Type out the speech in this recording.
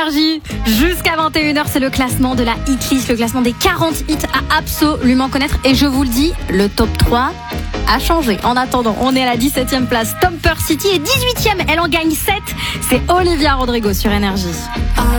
Énergie. Jusqu'à 21h, c'est le classement de la hitlist, le classement des 40 hits à absolument connaître. Et je vous le dis, le top 3 a changé. En attendant, on est à la 17e place. Stomper City est 18e, elle en gagne 7. C'est Olivia Rodrigo sur Énergie.